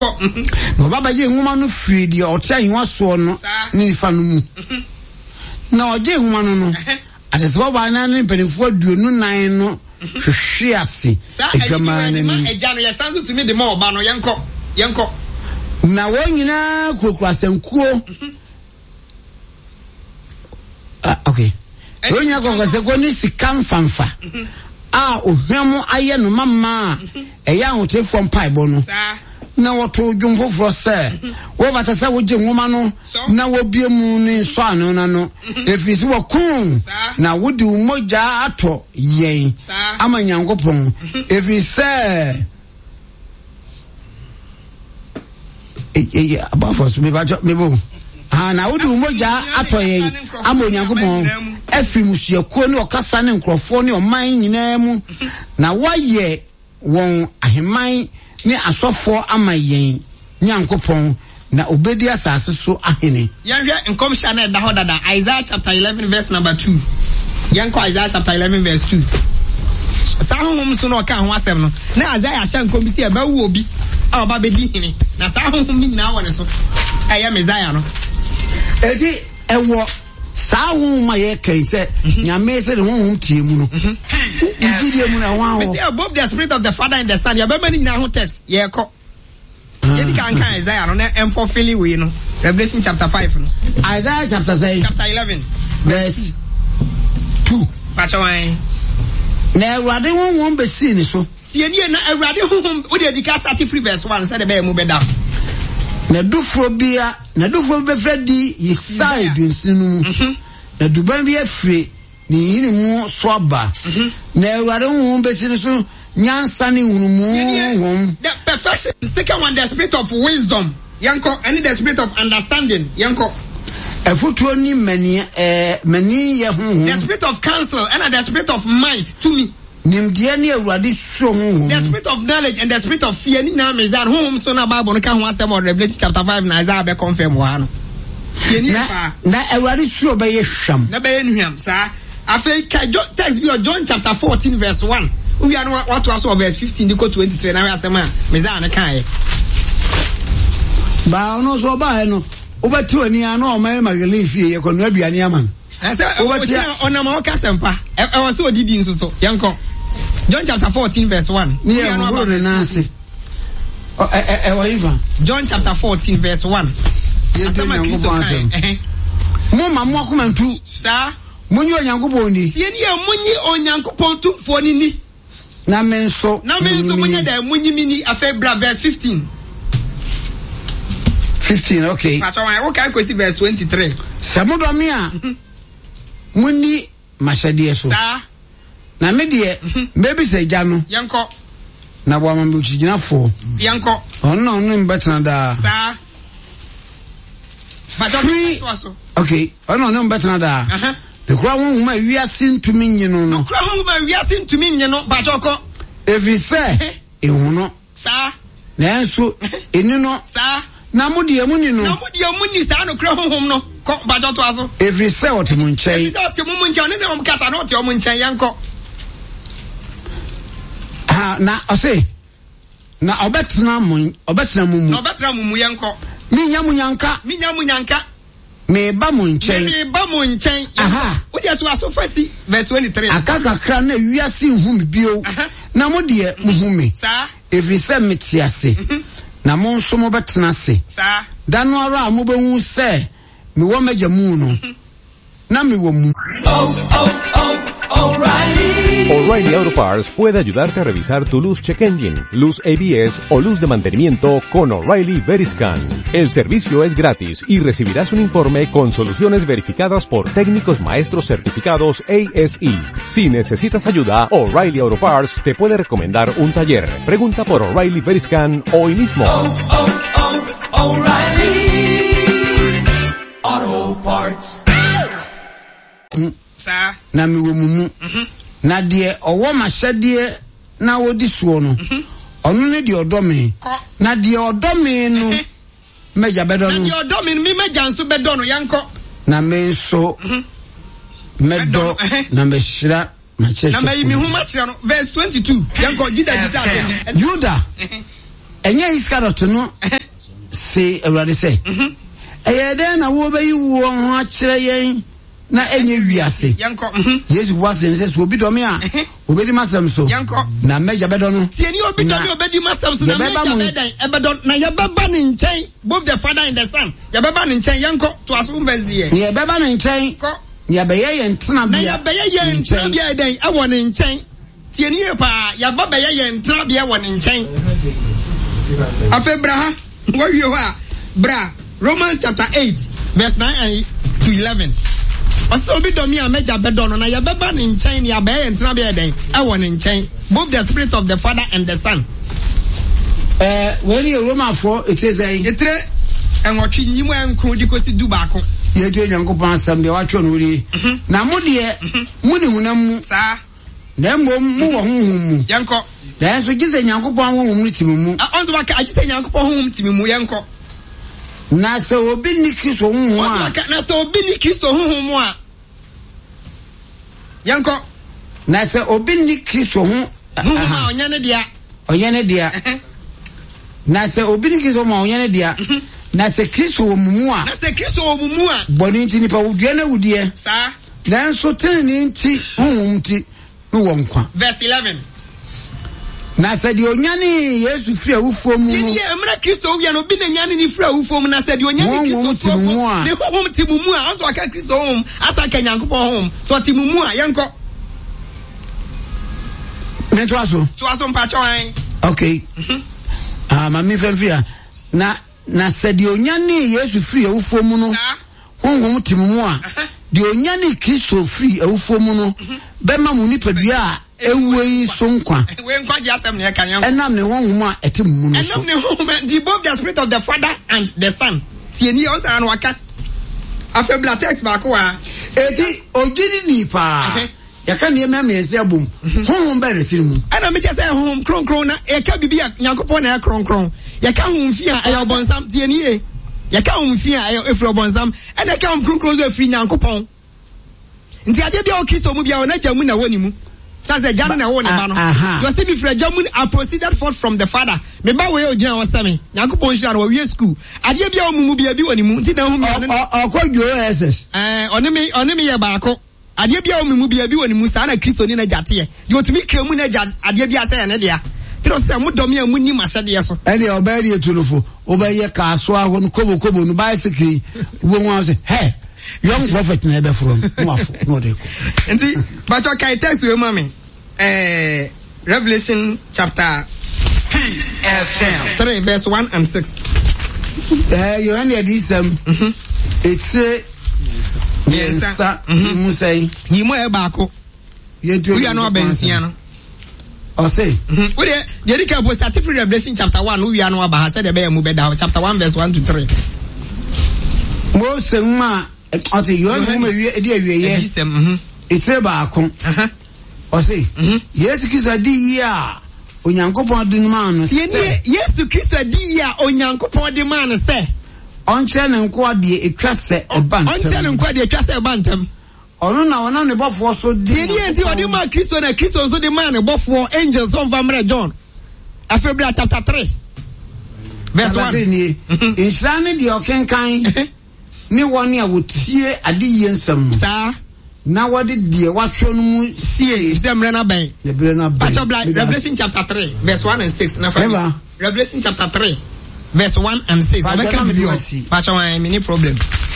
No baba ye nwoma no firi de o tia yiwa so no ni fa no mu. Na oje nwoma no. Adese baba na ne mpanifo aduonu nan no hwehwe ase. Edwama na ni. Eja no ye stand to me the more ba no yenko. Na wonyina kokura sankuo. Okay. Onya kokura sankuo ni sikam fanfa. Ohwemo aye no mama eya hotefo mpaibo no na woto dwumfofo se wo bata se wo je nwoma no na wo bie mu ni so anu na no efisi wo kun na wodi umoja ato yen amanyankopon efise abafos me ba mebo na wodi umoja ato yen amanyankopon efi musuakuo ne okasa ne nkrofo ne oman nyina mu na waye won aheman ne asofo amayen nyankopon na obedi asase so ahene yanhwe nkomsha na da hodada Isaiah chapter 11 verse number 2 yanko Isaiah chapter 11 verse 2 sahom so no ka ho asem no na Isaiah sha nkomsi e ba wu obi a oba bedi hene na sahom ni nyina wone so eya Messiah no edi ewo sahu ma ye kai se nyame se de honhom tie mu no ugidie mu na wa ho above the spirit of the father and the son ya baba ni na ho text ye ko ye di kan Isaiah no na fulfill we no Revelation chapter 5 no Isaiah chapter 11 verse 2 pachawan na awade honhom be si ni so tie ni na awade honhom wo de di ka start free verse 1 say de be mu be da na dufo be fredi Yesai dunsinu na duban bi afre ni yini mu so aba na awade honhom be si ni so nyansa ni hunumu the perfection second one the spirit of wisdom yanko and the spirit of understanding yanko efutuo ni mani ye honhom the spirit of counsel and the spirit of might to me nimdia ni awurade so honhom the spirit of knowledge and the spirit of fear ni na Messiah honhom so na Bible no ka ho asem of Revelation chapter 5 na Isaiah be confirm wa no na awurade so be ye hwam na be ye nhwam sa afei ka text be John chapter 14 verse 1 we are what was verse 15 to 23 na we asem a Messiah na kan ba no so ba no obatu ani ana o mai magale fie ye kono aduane aman obatu ona ma o kasempa e was so didi nso so yanko John chapter 14 verse 1 we are no na se John chapter 14 verse 1 Mama mo akomantu sa munyi onyankopon ni ye ni munyi onyankopon tu fo ni na menso munyi da munyi mini afa bra verse 15 okay pachawan wo kan kwesi verse 23 samudo me a munyi mashade so na me de maybe say jano yanko na bo amambe uchigina yanko ono mbetna da sa okay ono mbetna da the kwa won ma wiase ntumi nyino no kwa won ma wiase ntumi nyino bachoko every fair ehuno sa na enso enino sa na mudi amuni no na mudi amuni sa no kwa honhom no ko bachoto aso every fair what mu nchen every fair what mu nchen ne na kasa no te mu nchen yanko na ose na obetna mu yanko mi nyamunyanka me ba mu nchen aha wo dia to aso first verse 23 akaka kra na wiase hu mi bio na mo de mu hu mi sa every fair metiase na mo nso mo betena se sa danu ara mo be hu se mi wo meja mu no na mi wo mu O'Reilly Auto Parts puede ayudarte a revisar tu luz check engine, luz ABS o luz de mantenimiento con O'Reilly Veriscan. El servicio es gratis y recibirás un informe con soluciones verificadas por técnicos maestros certificados ASE. Si necesitas ayuda, O'Reilly Auto Parts te puede recomendar un taller. Pregunta por O'Reilly Veriscan hoy mismo. O'Reilly Auto Parts. Sa na mi wo mumu na de owo mashade na wodi suo no onu ne de odome na de odome no meja bedo no na de odome mi meja nso bedo no yanko na me so medo na me shira na me mi hu machira no verse 22 yanko Judah enya Iscariot no se Awurade se eye den na wo bayi wo ho akire yen na enye wiase yanko Yesu wase se so obi do me a obedi masem so na meja bedo no tie ni obi do me obedi masem so na meja bedan ebedo na ye beba ne nchen both the father and the son ye beba ne nchen yanko to aso mbazie ye beba ne nchen ye beye ye ntena bia na ye beye ye ntena bia den e wo ne nchen tie ni e pa ye beba ye ntena bia wo ne nchen Abraham wo wie ho a bra Romans chapter 8 verse 9 to 11 Also obi do me a meja bedono na ya beba ne nchen ya be entra be den e wo ne nchen both the spirit of the father and the son when you Roman for it is a etre enwotwe nyimu enkro di kosi du baako ye de Nyankopon asem de watwe no ri na mo de mu ne hunam mu sa na mbom mu wo honhom mu yanko na enso gise Nyankopon honhom mu timi mu onso waka agise Nyankopon honhom timi mu yanko na se obi ni Kristo honhom a na se obi ni Kristo honhom a yanko na se obi ni Kristo honhom a onyane dia na se obi ni Kristo ma onyane dia na se Kristo wo mumu a boni nti nipa wudie na wudie sa na enso tene nti honhom nti no wo nkwa verse 11 na se di onyane Yesu firi awufo mu no ye emra Kristo wi no bi na nyane ni firi awufo mu na se di onyane Kristo mu a ne honhom timu mu a onso aka Kristo honhom asa ka Nyankopon honhom so timu mu a yanko to aso mpa chwan okay mami fenfia na se di onyane Yesu firi awufo mu no honhom timu mu a di onyane Kristo firi awufo mu no be ma mu nipadua a ewei so nkwa we nkwa ji asem ne kan yan enam ne honhom a etim mu no so enam ne honhom the both the spirit of the father and the son tie ni on sa no waka afebla text ba ko a eti ogidi ni pa ya kan ye ma me se abom honhom ba re tirim ana me che say honhom kronkron na e ka bibia Nyankopon na e kronkron ya ka honhom fi a e obonsam tie ni e ya ka honhom fi a e fri obonsam ana ka honhom kronkron zo fri Nyankopon nti ade bia o Kristo mu bia o na jamu na woni mu says John na won ba no you see me from German I proceeded forth from the father me ba we ogina o same Nyankopon shira no we school ade bia o mumu bia bi woni mu nti na hu me okojo SS oni me ye baako ade bia o mumu bia bi woni mu sa na Kristo ni na jate ye de otumi kra mu na jate ade bia say ne dia tiro say mu dom ya mu ni masade ye so ene obedi etulufo obaye ka so aho no kobo no bicycle wo won say hey young prophet na ebe from nwafo no dey ko nti but okay text we mama Revelation chapter 3 verse 1 and 6 you only this it's yes musai yimo e baako we are no abensia no o say we dey dika bo start from Revelation chapter 1 we are no aba said e be mu be da chapter 1 verse 1 to 3 mo se ma ati yo no me wie e dia wie ye it's baako o say Yesu Kristo di ya Onyankopon di man no Yesu Kristo di ya Onyankopon di man se onche ne nko ade etwa se ebantam onche ne nko ade etwa se ebantam ono na wona ne bofo so di enti odi ma Kristo na Kristo so di man ne bofo angels on Vamre John Afebra chapter 3 verse 1 Israel di okenkan ni woni a wotie ade yensam sa na wadi die watwe no mu sie semre na ben the bre na ben Revelation chapter 3 verse 1 and 6 na fa Revelation chapter 3 verse 1 and 6 I make am video pacha wan any problem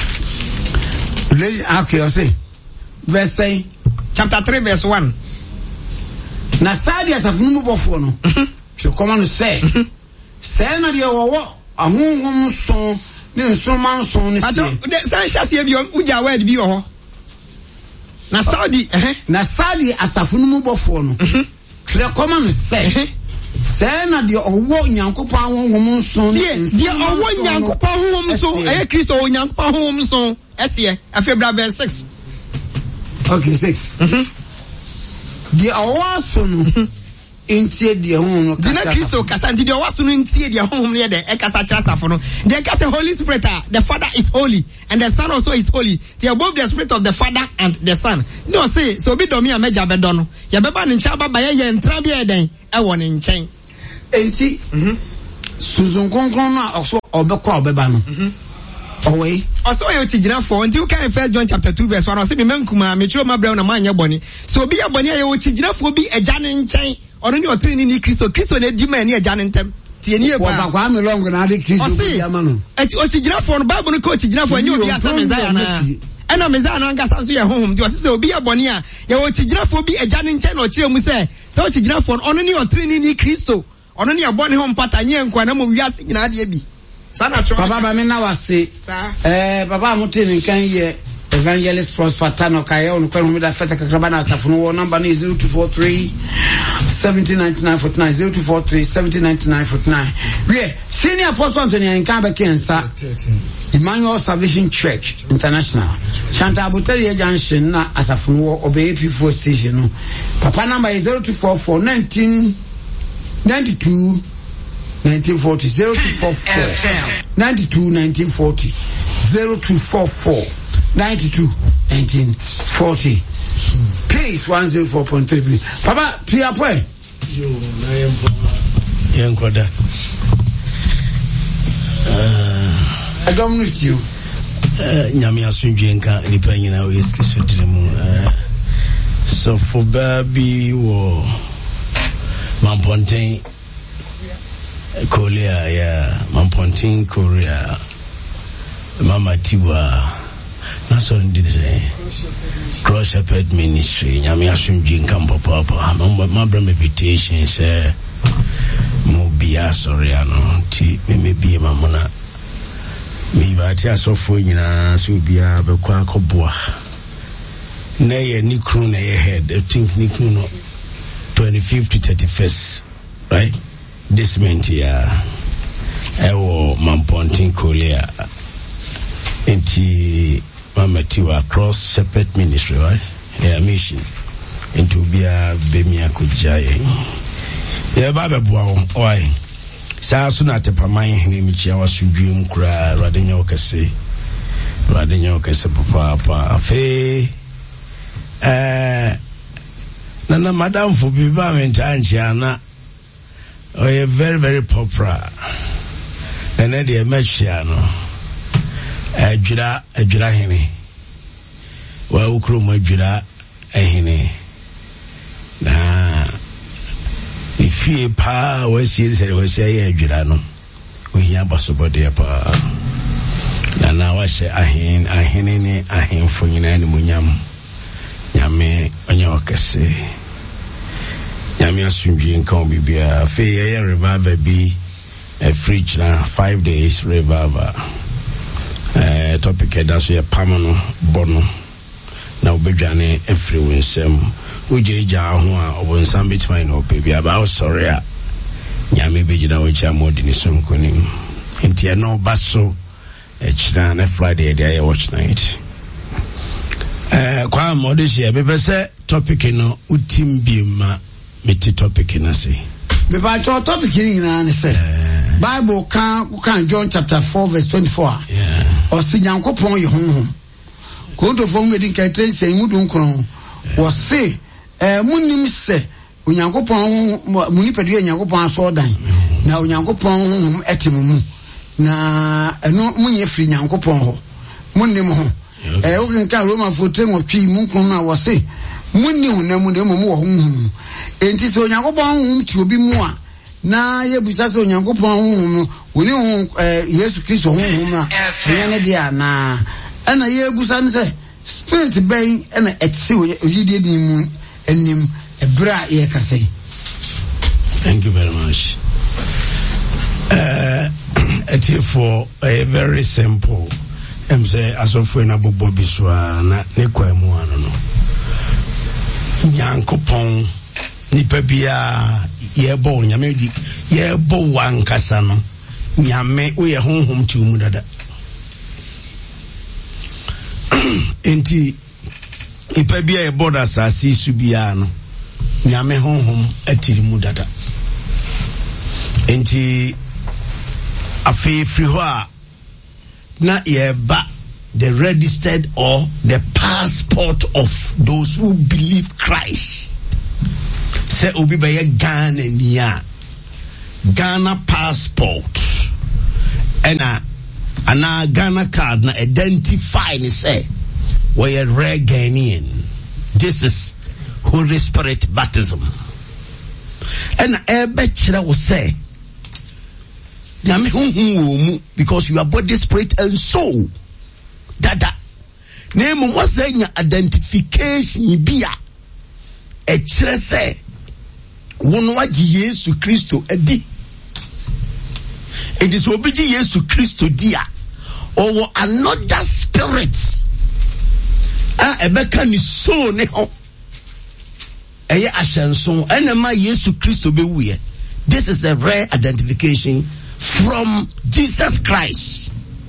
okay I say verse chapter 3 verse 1 na sadi asafunu mu bofo no she come no say say na die wo ahonhom so ne nsoman so ne say san hyasie bi uja word bi ho na Saudi asafunu mu bofo no clear common say na de owo Nyankopon honhom so de owo Nyankopon honhom so e Kristo Nyankopon honhom so ese Afebra verse 6 okay 6 de owo so no entie de honhom no kasa Kristo kasa de owo so no entie de honhom ne de e kasa kira safo no de kasa Holy Spirit the Father is holy and the Son also is holy they are both the spirit of the Father and the Son no say so bi do me a meja bedo no ya beba ne ncha baba ye ntra bi eden e wo ne nchen enti Susan Concron also Obeko Obebano. Away. Also, you children for until can 1 John chapter 2 verse 1. I say, Menkuma, Metro Brown, and Mania Bonnie. So be a bonnie, you children for be a Janin chain or on your training in Christo. Christo, they demand a Janin. Tieni kwa kwame longo na ade Kristo yamano eti otigina for no Bible ko otigina for nyo bia sa Messiah na ena Messiah na anga sanso ye honhom di o se obi abone a ye otigina for bi agya ne nche na o kire mu se otigina for ono ne o training ni Kristo ono ne abone ho mpata nye nkwa na mo wiase gina ade bi sa na tro baba me na wase baba mo tin kan ye Evangelist Prosper Tano Kaya on kwa mumida feta kakrabana asafunu wo number ni 0243 1799 49 0243 1799 49. Yeah, Senior Apostle Anthony Nkambe Kensa Emmanuel Salvation Church International Shanta Abuteri Junction na asafunu wo obeye P4 station no. Papa number is 0244 1992 1940 0244 92 1940 0244 92 1940 Pace 104.3. Papa, Pia Pwe. Yankoda. I don't know you. Nyamia Sunjenka, Nipanyina, Whisky Sutrimu. So for Baby or Mampontin Korea, yeah, Mampontin Korea, Mama Tiwa. That's what did say. Cross Shepherd Ministry. Nyame asumji nkampo papa. My brother invitation say mo bia sorry ano ti me bia mamona. Me ba ti asofo nyina so bia be kwa akoboa. Na ye ni kru na ye head. I think ni kru no 25th to 31st, right? This month ya. Ewo Mampontin Korea. Enti Mama Tiwa Cross Shepherd Ministry, right? Yeah, mission. Into Bia Bemia Kujaye. Yeah, Baba Bow, oi. Sasuna Tepamai, Nimichia was Dream Cry, Radinyoka say. Radinyoka say, Papa, Fe. Nana Madame for Biba and Angiana. Oh, you're very, very popular. And then they met Shiano. Ajira hini wa ukru majira ehini na ifie pa wasi se wasi ajira no ohia basobode pa na wase ahini ni ahemfo nyina ni munyam nyame onye okese nyame asunji nkan bibia fe ye revival bi a fridge na 5 days revival. Topic that's your pamano bono now bedjane every winsem ujeja ho a wonsam bitmine no baby about sorry nyame bejina we cha modini sonkonim enti no baso echina na Friday dey watch night kwa modisi e be say topic no utimbima meti topic na say be ba topic ni na say Bible can John chapter 4 verse 24. Yeah. Or si Nyankopon ye honhom. Ko do fo ngedi kan tren se mudu nkron. Wo se munim se Onyankopon munipadu Nyankopon aso dan. Na Onyankopon honhom etemu mu. Na eno munye firi Nyankopon ho. Munnim ho. O kan Roma 14:3 mu nkron na wo se munni honam de mo wo honhom. Enti se Onyankopon honhom ti obi mu a na ye busa se Onyankopon honhom no woni ho Yesu Kristo honhom na ene dia na ana ye busa ne se spirit ben ena etse oyidie ni mu enim ebra ye kasai. Thank you very much. It is for a very simple say asofo na bobo biswa na ne kwamu ano no Nyankopon nipa bia yebo nyame di yebo wankasa no nyame wo ye honhom ti mu dada enti nipa bia yebo da sasi su bia no nyame honhom atiri mu dada enti afefri ho a na yeba the registered or the passport of those who believe Christ. Say obi ba ye Ghana niya Ghana passport and a Ghana card na identify ni say we are rare Ghanaian. This is Holy Spirit baptism. And a bachelor will say because you are body, spirit and soul. Dada name was your identification bia a chere say wonwaji Yesu Kristo edi. It is obiji Yesu Kristo dia or another spirit ebeka ni soul ne ho eye ashenso enema Yesu Kristo be wuye. This is a rare identification from Jesus Christ.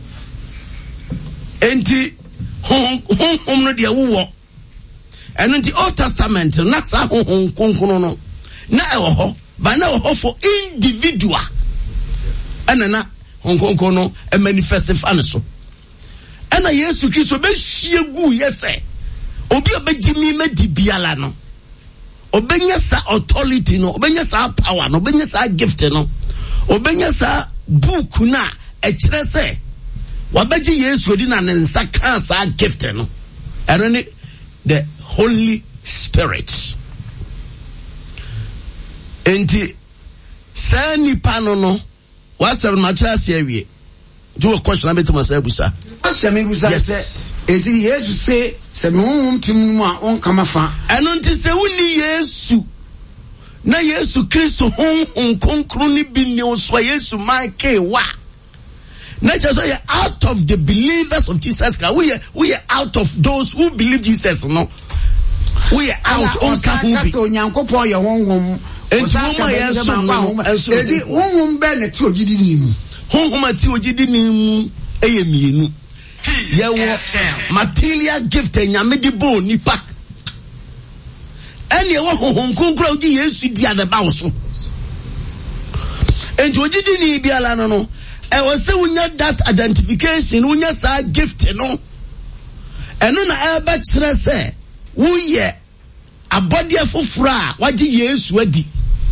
Enti hom no dia wo and in the Old Testament na sa hom konkono no na ewo ho ba na wo for individual enana hom konkono e manifest fan so ena Yesu Kristo be hiegu yese obi obegimi medibiala no obenya sa authority no obenya sa power no obenya sa gift no obenya sa book na e kire se wabeji Yesu di na nsa kan sa gift no eno the Holy Spirit. Enti sa nipa no wasem ma kira se awie do a question about myself busa asem busa se enti Yesu se me honhom tim mu a on kama fa eno nti se woni Yesu na Yesu Kristo honhom konkro ni bi ne so Yesu maike wa na just say out of the believers of Jesus Christ we are out of those who believe Jesus no we are out on kahubi so nyankopon ye honhom enti mo ya so no edi honhom be na ti ogidi ni mu honhom ati ogidi ni mu eye mienu ye wo material gift nyame di bo nipa ene wo honhom konkro odi Yesu di adaba wo so enti ogidi ni biala no I was say we need that identification, we need that gift, no. And then I bet say we a body of fra. What do you use? Ready?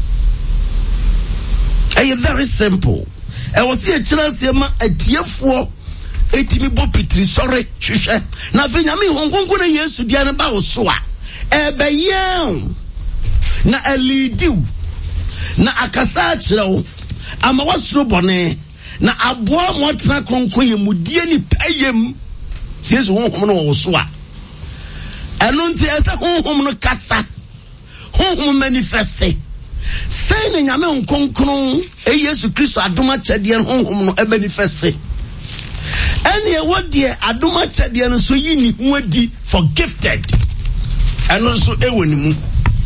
Very simple. I was see a chance a tear for 80 bopitri. Sorry, Shisha. Now, when I mean, I'm going to use to the other soa. Ebe young. Na a lead you. Na akasachro. I'm a was robone. Na aboa motra konkoye mudie ni payem Jesus honhom no wo so a eno nti ese honhom no kasa honhom manifeste say na nyame nkonkron e Yesu Kristo adoma chede honhom no e manifeste ene e wodie adoma chede no so yi ni hu adi for gifted eno so e woni mu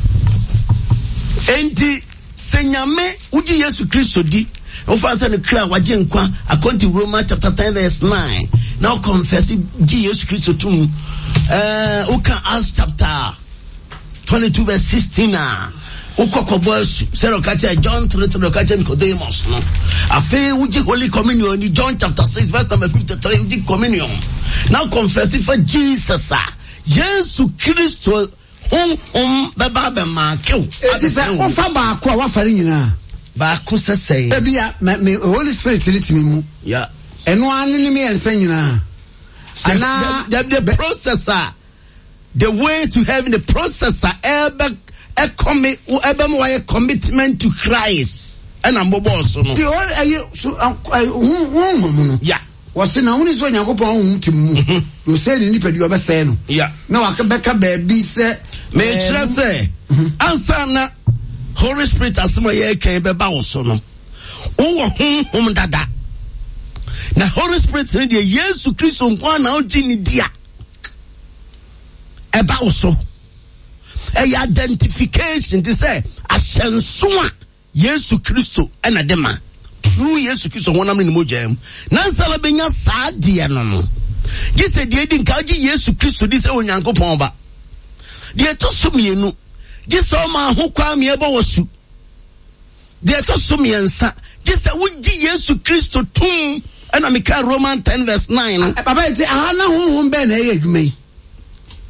enti se nyame udi Yesu Kristo di Offer the cry wajenkwa according to Romans chapter 10 verse 9. Now confess Jesus Christ to me. Uka Acts chapter 22 verse 16. Uka Kobos Serokacha John 3 Serokacha Nicodemus. No. Afe uji Holy Communion in John chapter 6 verse number 53 uji communion. Now confess it for Jesus. Jesus Christ hom baba be ma kew. Ati se ofa ba ko wa fari nyina. Ba kusa say ebia me Holy Spirit let me mu yeah eno anene me ensa nyina ana the processor the way to heaven the processor a commitment to Christ and am boss no the all so no yeah was na woni so nyakopon hu timu you say ni pedi obese no yeah na wakabeka ba bi se me try say answer na Holy Spirit asema ye kan be ba wo so no wo hom dada na Holy Spirit ne de Yesu Kristo nkwa na oji ni dia e ba wo so e identification to say ashenso a Yesu Kristo e na dema true Yesu Kristo wonam ni mojam na nsala benya saa de no gise de di nka oji Yesu Kristo di se onyankopon ba de to so mienu gise o ma ho kwa me ebo wosu de to so miensa gise wuji Yesu Kristo tum ena meka Romans 10 verse 9 baba eti ahana honhom be na ye adwuma yi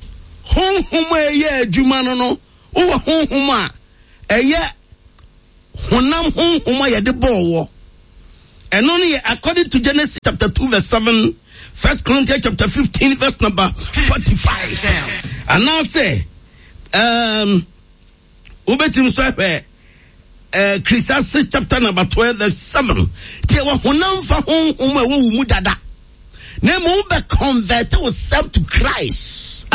honhom eye adwuma no wo honhom a eye honam honhom ya de bɔɔ and only according to Genesis chapter 2 verse 7, 1 Corinthians chapter 15 verse number 45. And now say ubetim so Ecclesiastes chapter number 12 verse 7. Tie wa honam fa honhom ewo mu dada. Na mo be convert yourself to Christ.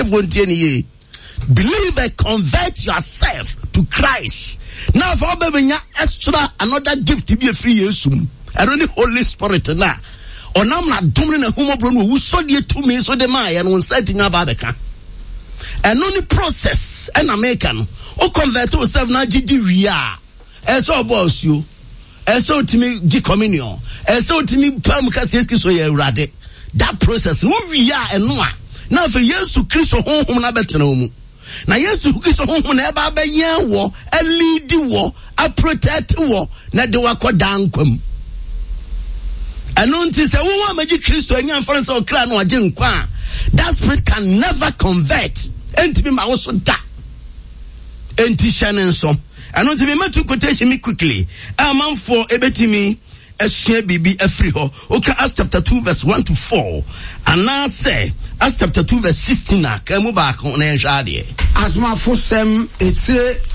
Believe and convert yourself to Christ. Now for benya extra another gift to be a free Yesum. I don't need Holy Spirit na. Onam na domine na humo bro no so de to me so de ma ya no setting about the can. And only process and American o convert yourself na gidi wia. Eso boss you. Eso timi gi communion. Eso timi pam kaseski so ye urade. That process no wia eno a. Now for Yesu Kristo honhom na betena mu. Na Yesu Kristo honhom na eba benya wo, a lead wo, a protect wo, na de wakoda nkwam. Eno nti se wo wa magi Kristo anya mfore se okra na oje nkwa. That spirit can never convert. Enti bi ma wo so da. Enti hye nso. Eno nti me matu quotation me quickly. Amam for ebetimi esua bibi afri ho. Okay, Acts chapter 2 verse 1 to 4. And now say Acts chapter 2 verse 16 na kamu back on enhade. As my first it's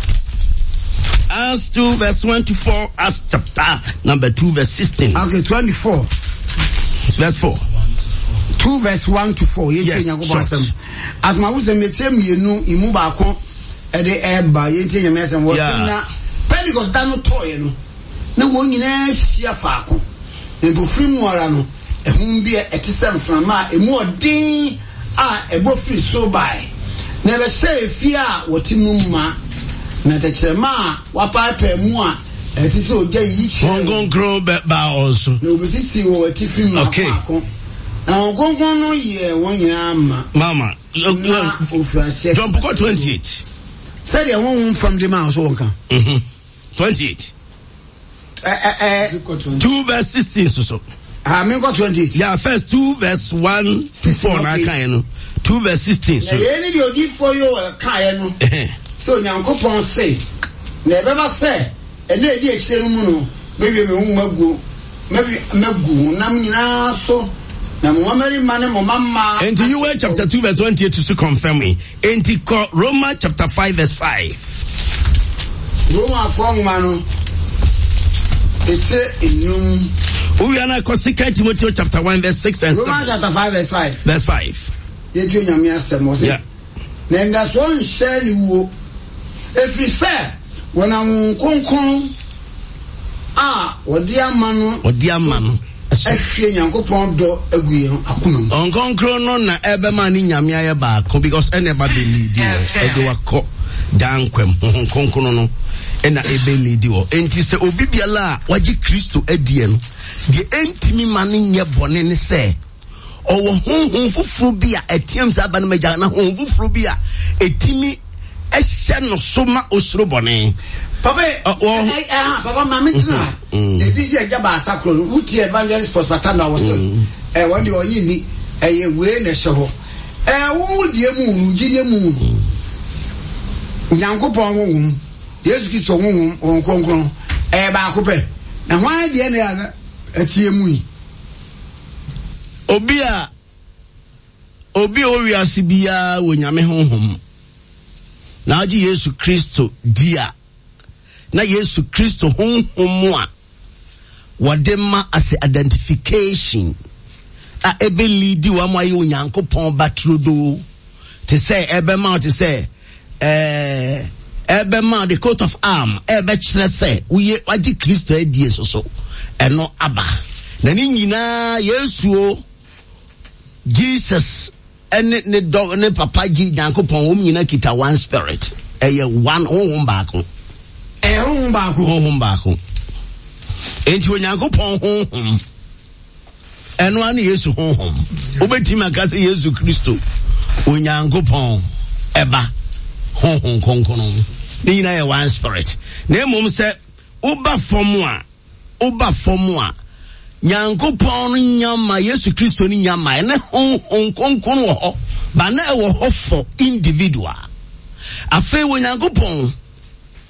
Acts 2 verse 1 to 4, Acts chapter number 2 verse 16. Okay, 24. Verse 4. 2 verse 1 to 4. Yes, as my first you imu back on the air by yente nyamesem was na Pentecost da no toy no. Na wo nyina hia faako. Empo free mu ara no ehun bi etesem frama emu odin a ebo free so by. Na be say fi a wotimu ma na tekrema wapapa mu a etise oja yi chi. Grow ba also. Na obisisi wo atifi mu faako. Na ogongon no ye wonya ama. Mama, John 28. Say the one from the mouse wonka. 28. 2 verse 16 so. Me got 28. Yeah, first 2 verse 1 to 4 na kan no. 2 verse 16 so. Yeah, any odi for you kan no. So Nyankopon say, na e beba say, e na edi ekire mu no, bebi me magu. Maybe magu na nyina so. Na mo mari mane mo mama. And you were chapter 2 verse 28 to confirm me. And Romans chapter 5 verse 5. Roma 4 mano. It's in we are not Second Timothy chapter 1 verse 6 and 7. Romans chapter 5 verse 5. Verse 5. Yeah. Then that's one share you. If you say when I'm concon or dear man. Efie Nyankopon do aguye akunam. Onkonkro no na ebe mani nyame aye ba ko because never be lead you. Ede wako dankwem onkonkro no ena ebe lead you. Enti se obi biala waji Kristo adie no. De entimi mani nye bone ne se owo honhom fufuru bia etiem sa ba na magya na honhom fufuru bia etimi ehye no so ma osuro bone. Papa, Papa, Mamma, the DJ Jabba Sacro, Uti Evangelist Postpatana was one the only a way in a show. Oh, dear moon, Gideon Moon, Yanko Pong, yes, kiss a woman on Concron, a bacope. Now, why the other at TMU? Obia Sibia, when Yame home. Now, Jesus Christo, dear. Na Yesu Kristo honhom a wadema as identification a ebe lead wa mo aye Onyankopon batrodo to say ebe ma to say ebe ma the coat of arm ebe kire say we waji Kristo adie so eno aba na ni nyina Yesu Jesus ene ne dog ne papa ji Onyankopon wo nyina kita one spirit eye one honhom baako honhom baako enti Onyankopon honhom eno ane Yesu honhom obetima akase Yesu Kristo Onyankopon eba honhom konkono ni nyina ye one spirit na emom se oba fomu a Nyankopon nyama Yesu Kristo ni nyama ene honhom konkono ho ba na e wo ho for individual afa Onyankopon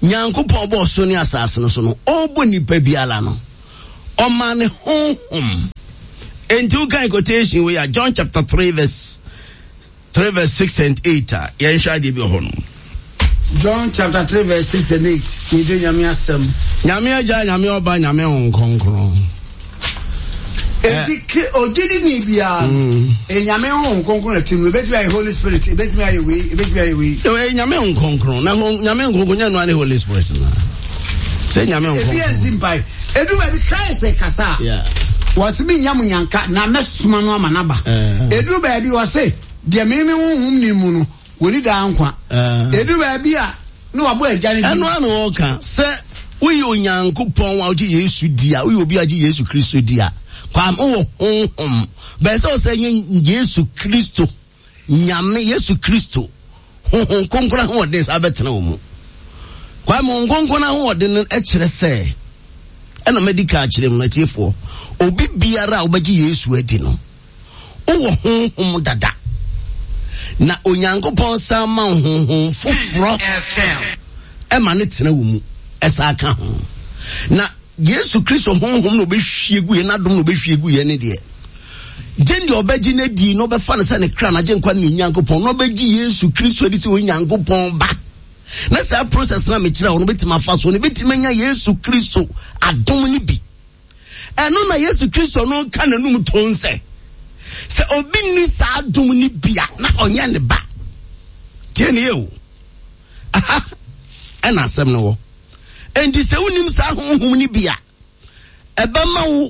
Nyankopɔn bo so ni asase no so no obo nipa biala no oma ne honhom enti kan quotation we are John chapter 3 verse 6 and 8 yen hwa de bi ho no John chapter 3 verse 6 and 8 kede nyame asem nyame agya nyame oba nyame honkonkron enti ogidi ni bia nyame honkonkron atim betimi ay Holy Spirit betimi ay we nyame honkonkron na nyame honkonkron nya no ani Holy Spirit na say nyame honkonkron ebi ezimpai edu ba bi Christ kasa was bi nyam nyanka na mesuma no amanaba edu ba bi wase de meme honhom ni mu no woni da ankwa edu ba bi a no wabo agya ni eno anu oka se we Onyankopɔn wa oji Yesu dia we obi agi Yesu Kristo dia kwam o honhom be se o se Yesu Kristo nyame Yesu Kristo honhom konkra ho de sa betena wo mu kwam konkra ho de no e kire se ena medical kire mu na tiefo obi biara obagi Yesu adi no o honhom dada na Onyankopɔn sa ma honhom foforo ema ne tena wo mu esa aka ho na Yesu Kristo honhom no be hwiegu ye na dom no be hwiegu ye ne de jendi obagi na di no be fa ne se ne kra na je nkwa ne Onyankopɔn no obagi Yesu Kristo di se Onyankopɔn ba na sa process na me kira wo no betima fa so ne betima nya Yesu Kristo adom ni bi eno na Yesu Kristo no ka na num ton se obi ni sa adom ni bia na onye ne ba tie ne o aha ena asem no wo endi se unim sa honhom ni bia eba ma wo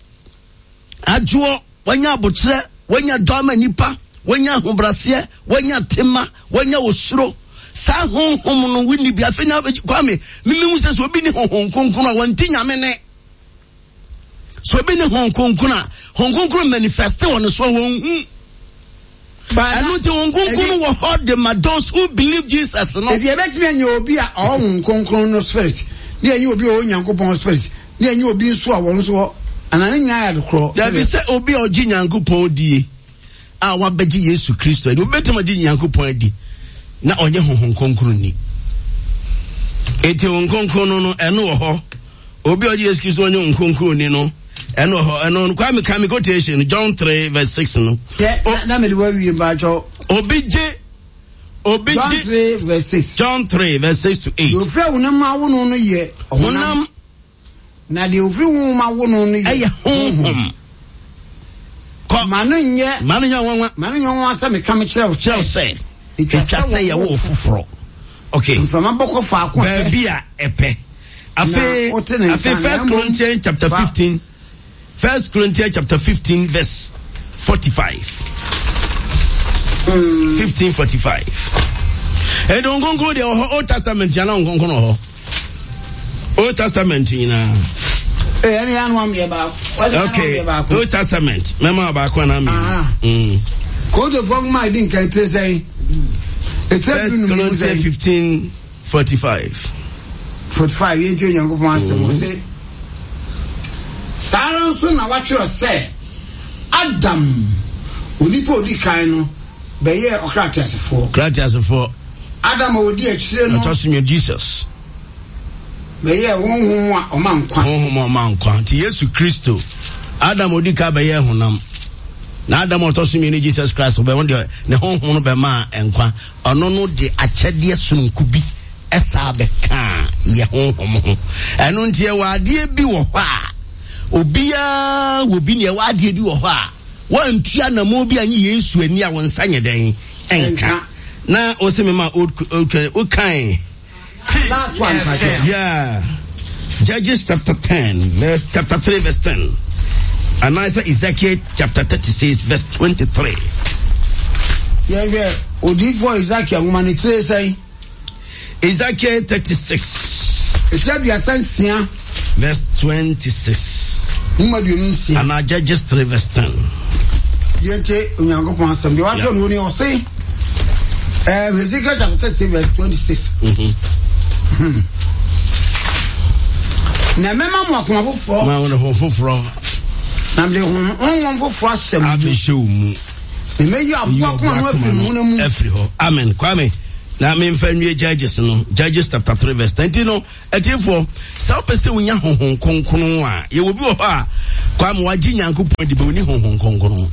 ajo wanya abotre wanya doma nipa wanya hobrase wanya tema wanya osuro sa honhom no wini bia fe na kwame mimi se so obi ni honhom konkon a wanti nyame ne so obi ni honhom konkon manifest on so won I know the honhom wo hold them those who believe Jesus no if you bet me anya obi a honhom no spirit ne anya obi o Nyankopɔn spirit ne anya obi nso a won so anane nya ya de kro there be say obi oji Nyankopɔn die a wa beji Yesu Kristo obi betima di Nyankopɔn di na onye honhom konkon ni eti honhom no eno wo ho obi oji Yesu Kristo onye honhom konkon ni no eno kwame quotation John 3 verse 6 no na me we wi ba jo obi John 3 verse 6 John 3 verse 6 to 8 you frɛ wonam ma wono no ye honam na de ofri wo ma wono no ye honhom ko manu nye wanwa sa me kam kyerɛ wo sɛ etwa sɛ ye wo foforo okay from aboko fa ko ba bia epe afi 1 Corinthians chapter 15 1 Corinthians chapter 15 verse 45 15:45 and on go the Old Testament yana on ho Old Testament ina any one me about okay Old Testament mema ba ko na me code of my din kai tre say it's 15:45 yenti Nyankopɔn asem say Saran so na watchero say Adam onipa odi kan no be ye okratiasefo Adam odi akire no atosumi Jesus be ye honhom a omankwa ti Yesu Kristo Adam odi ka be ye honam na Adam atosumi ni Jesus Christ be wonde ne honhom no be ma enkwa ono no de akyede sonku bi esa be ka ye honhom ho eno ntie wade bi wo hɔ a obia wobi ne wade bi wo hɔ a wantua na mo bi anyi Yesu ani a wonsa nyeden enka na oseme ma okay last one yeah Judges chapter 10 verse chapter 3 verse 10 and Ezekiel chapter 36 verse 23 yeah odifo Ezekiel ngumani 3 say Ezekiel 36 it's like your sense verse 26 and Judges 3 verse 10 yente Nyankopɔn asem de wato no ni o say Ezekiel chapter 36 verse 26 na mema mo akoma foforo ma wona foforo na mde honhom foforo asem abehye mu me yi abo akoma no afiri mu na mu afiri ho amen kwame na me mfa nwie Judges chapter 3 verse 20 no etiefo sa opese unya honhon konkon a ye wo bi wo ha kwa mo wagye Nyankopɔn de be oni honhon konkon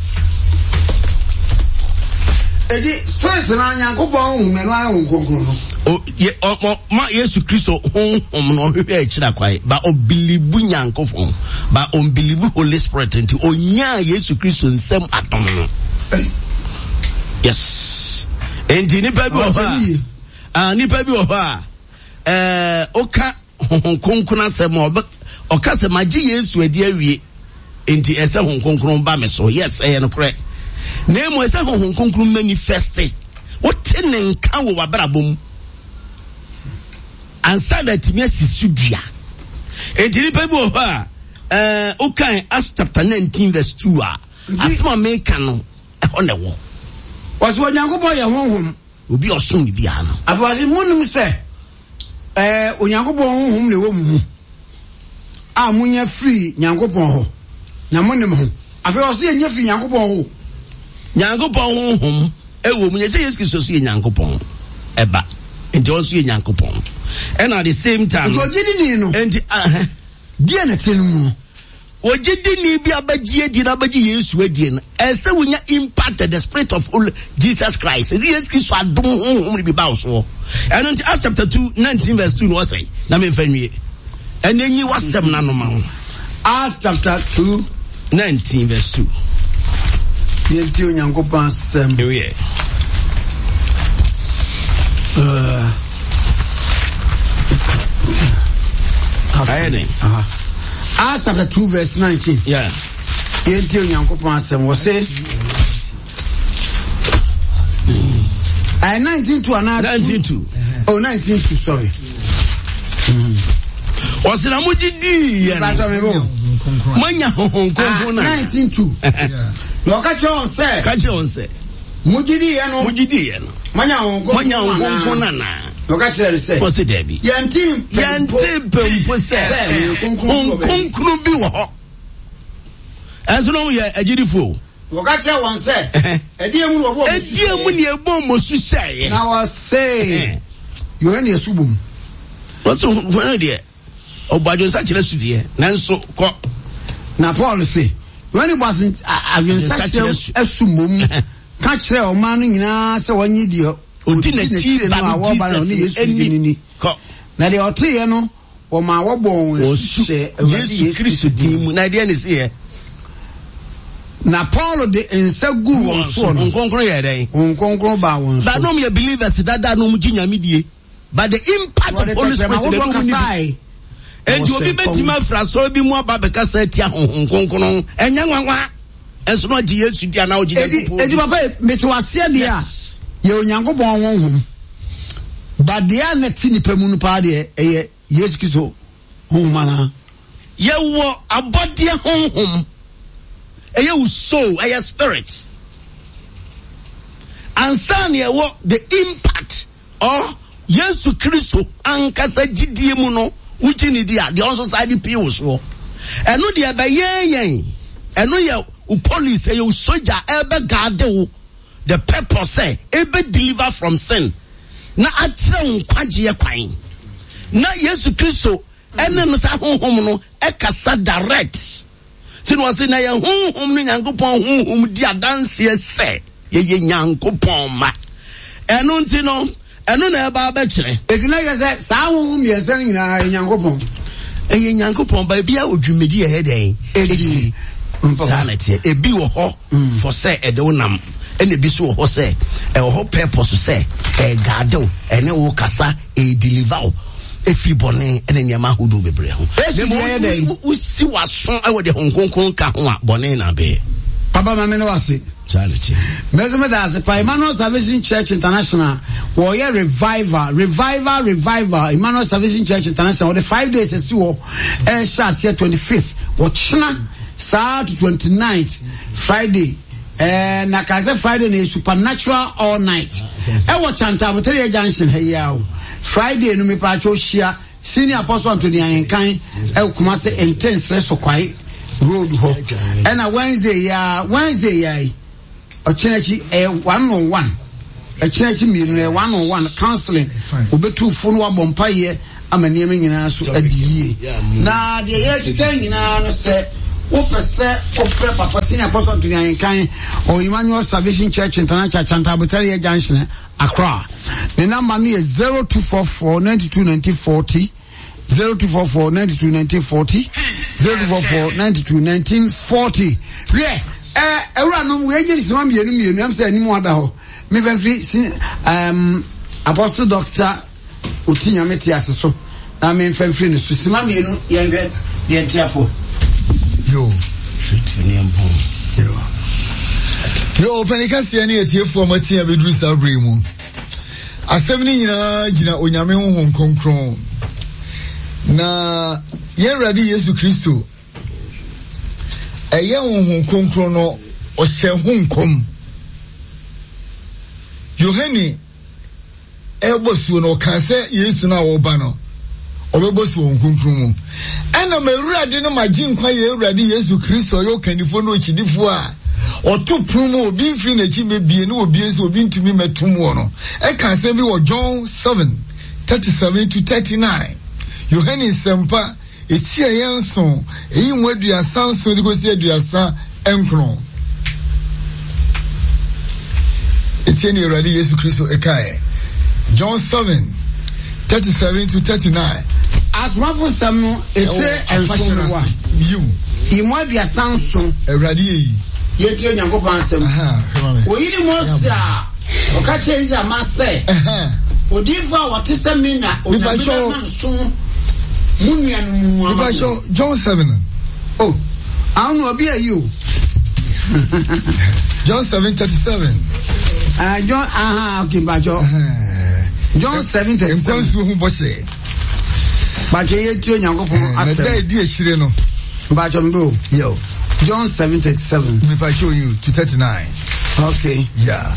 Eji spirit na Nyankopɔn hu me no honhon konkon o ma Yesu Kristo honhom no hwehwe a kira kwai ba obilibu Nyankopɔn ba onbilibu Holy Spirit nti onya Yesu Kristo nsem atom no yes enti nipa bi wo ha oka honkonkon asem oka se magye Yesu adi awie enti ese honkonkon ba me so yes no correct na mo ese honkonkon manifeste wote ne nka wo wabrabom ansa that me asisudua enti nipa bi wo ha oka Acts chapter 19 verse 2 a asema meka no ne wo was what Nyankopɔn ye honhom obi osun ni bia no afasi munum se Onyankopɔn honhom le wo mu a munya free Nyankopɔn ho na monim ho afi o se nya free Nyankopɔn ho Nyankopɔn honhom ewo mu se Yesu Kristo so ye Nyankopɔn eba enti o so ye Nyankopɔn and at the same time so gidi no enti dia na tenu ojidi ni bi abagie di na abagie Yesu adie no ese wonya impacted the spirit of Jesus Christ is Yesu Kristo adom honhom bi ba so and in Acts chapter 2 19 verse 2 no say na me fanwie enenyi wasem na no ma Acts chapter 2 19 verse 2 yenti Onyankopɔn asem ewe Acts chapter 2 verse 19. Yeah. Yenti Onyankopɔn asem wo say 19:2 oh 19:2 sorry. Osina mujidi ya manya honkonkon na 19:2 no kache on say mujidi ya no manya honkonkon na no kache say o se debi yanti pempo se honkonkon bi wo ho enso no ye agidifo no kache won say ediemu no obo ediemu ne ebom mosu say na was say you any asubum what's for there obajo sa kire sudie nanso ko na Paul say when it wasn't agensa asumom ka kire o man no nyina se wonyi dio odi na chi ba Jesus ko na de otiye no o ma wo bon Yesu Kristo dimu na de ne se na Paul de ensagu won so no nkonkron ye den nkonkron ba won so ba no me believers dada no mu ginyame die but the impact of Holy Spirit enti obi betima fraso bi mu aba beka sa tia honkonkron enya nwanwa enso no di Yesu dia na oginya edi papa meto ase dia ye Onyankopɔn honhom but dia na tini pemu no pa de eye Yesu Kristo honhom na ye wo abode honhom eye wo soul eye spirit ansa ne wo the impact of Yesu Kristo ankasa gidie mu no uchi ni dia the also side people so eno dia be yen eno ye u police ye u soldier ebe guard wo the purpose say ebe deliver from sin na akire nkwaje kwan na Yesu Kristo ene no sa honhom no e kasa direct sin was na ye honhom no Nyankopɔn honhom dia dance say ye Nyankopɔn ma eno ntino eno na eba ba kire egina ye say sa honhom ye say nyina Nyankopɔn eye Nyankopɔn ba bia odwumedi ye den egi sanete ebi wo ho for say e de wonam ene bi so wo ho say e wo ho purpose say e gado ene wo kasa e deliver e fi bone ene niam ahodo bebre ho usi waso e wo de honkonkon ka ho a bone na be papa mame no wase charity mesome da se pa Emmanuel Salvation Church International wo ye revival Emmanuel Salvation Church International the 5 days e si wo e sha 25th wo china saa to 29th Friday na kaze Friday na supernatural all night e wo chanta Boteria Junction heyawo Friday no me pa cho hia senior apostle Anthony Ayenkan e kuma se intense resokwai road ho and a Wednesday ya Ochenechi 101 Echinechi mienu one-on-one counseling. Obetu phone wa bompa ye ama niam nyina so adiye. Na de ye kiten nyina no se opese ofre papa senior pastor to Yankan or Emmanuel Salvation Church International Chantabutari Junction Accra. The number me is 0244 92 1940 0244 92 1940 0244 92 1940. Yeah, everyone we agents want me I'm saying anymore that me very Apostle Doctor Utinya Metias so na me free no susima me no yengwe ye tiapo yo panika sia ne etiefo matia bedru sabre mu asem ni nyina gina onyame honhom konkron na ye ready Yesu Kristo eye honhom konkron no o hye honkom Yohane ebosu no ka se Yesu na wo ba no obebosu honkonkron mu ena mewurade no maginkwa ye ewurade Yesu Kristo yo kanifo no chidifo a otopun mu obi mfiri na chi mebie no obi enso obi ntumi metum wo no e ka se bi wo John 7:37 to 39 Yohane sempa etia yenso eyi mwadua sanso dikosi aduasa enkron etia ni ewurade Yesu Kristo ekae John 7:37 to 39 Asmafo samu ete elfonwa you imwadia sanso ewurade yi yetio nyankopon asem oyiri mosa okache ija mase odifa watese mina onyamemanso munuanu muwa John 7 oh anu obi ayi John 7:37 John okay bajo John 7:37 Bajo yetio nyankopon asem na di ehire no bajo mbo yo John 7:37 if I show you to 39 okay yeah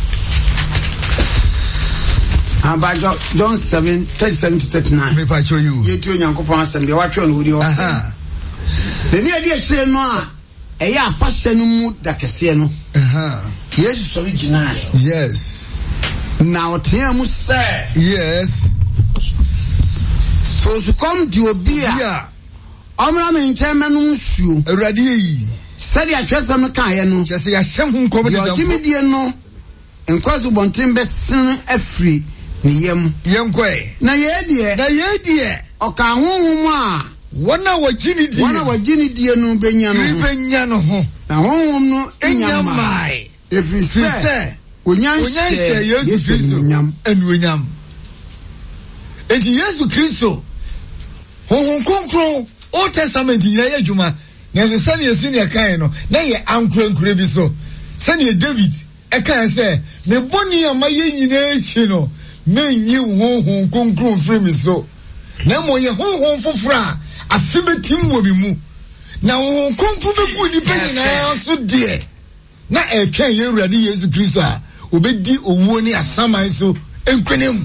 Bajo John 7:37 to 39 if I show you yetio nyankopon asem de watwe no wudi o de ni adi ehire no a eya afahye no mu dakese no Jesus original yes now otia mu say yes so to come to obia yeah omra me nchema no nsuo ewurade yi sadi atwesam no kan ye no chese ya hye honkom de yo timidie no enkoso bonten besen afri ni yam yenkwe na ye oka honhom a wana wajini die no benya no ho na honhom no enyamai every say onyanhye Yesu Kristo enuonyam enti Yesu Kristo honhom konkron Old Testament nyina ye adwuma na se sane esi ne kan no na ye ankorankura bi so sane David e kan se me boni amaye nyina echi no na nyi honhom konkron frame so na mo ye honhom fofora asebetim wo bi mu na honhom konkron be gu ni pe nyina so de na e kan ye Ewurade Yesu Kristo a obedi owuo ni asaman so enkwenem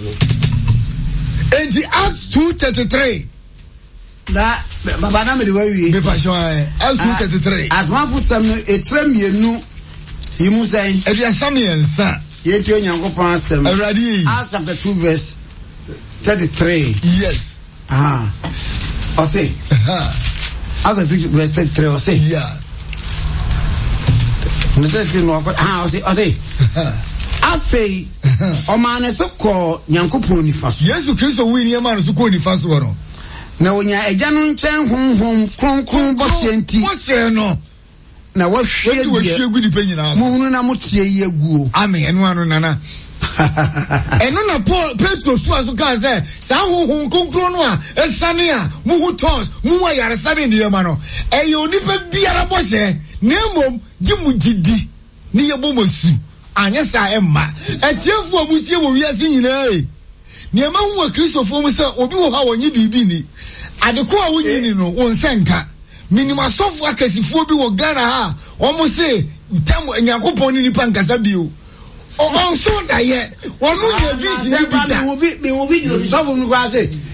and the Acts 2:33 that baba na me de wawie be passion Acts 2:33 as one for some etrem yenu yimu say e bia samiensa yetio nyankopon asem Ewurade Acts chapter 2 verse 33 yes o say Acts 2 verse 33 o say yeah no say no o say afei omane so ko nyankopon nifaso Yesu Kristo wi ni emanu so ko nifaso no na onya agya no nchen honhom kronkron bosenti bose no na wahwie gu di penyina mu na motie yeguo amen enu anu nana enu na Paul Petro so ka say sa honhom kronkron no a esane a mu hu tons mu wa yare sane ndi ema no eyo onipa biara bose na emom gimu gidi ni yebomosu anya sa emma etiefo amusie wo wiase nyina niema hu Kristofo mu se obi wo ha wonyi bibi ni adeko a wonyini no won senka minima sofo akasifo bi wo Ghana ha omo se ntam Nyankopon ni nipa nkasa bio on so da ye wonu ye visi ni bita mi wo video bi sofo mu kwa se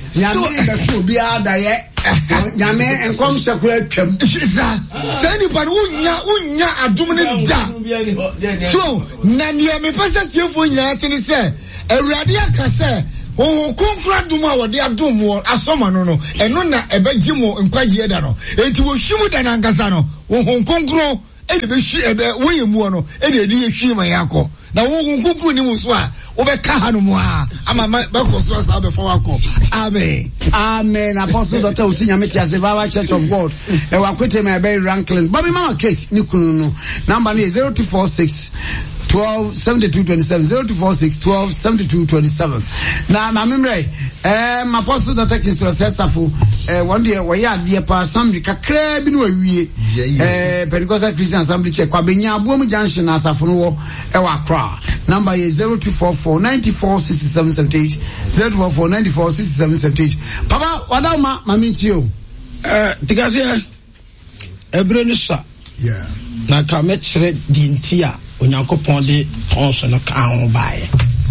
Nyame be so bi adaye. Nyame enkom sekura twam. Say nipa no unya adom ne da. So na niya me pesa tiefo nyina tene se Awurade aka se wo konkra dum a wode adom wo asoma no eno na ebeji mo nkwaje da no. Enti wo hwimu da na nkasa no wo konkro e de be hwi ebe wo yemu no e de edi hwi ma yakọ. Na wo konkro ni mo so a wo be ka ha no mo a ama ba ko so sa be fo akọ. Amen. Amen. Apostle Dr. Utinya Metiase Baba Church of God. E wa kwete me be Ranklin. Bobby Mama Kate ni kunu no. Number is 0246 12 72 27 0246 12 72 27. Na mamimre Apostle Dr. Kinso Sesafo one day we ya de pa assembly kakra bi no awie Pentecostal Christian Assembly check kwa benya Abomu Junction asafo no wo e wa Accra. Number is 0244 94 67 78 0244 94 67 78. Papa wadama mamintio tikase ebrenusa na ka metre dintia Onyankopon de tonso no ka ho baaye.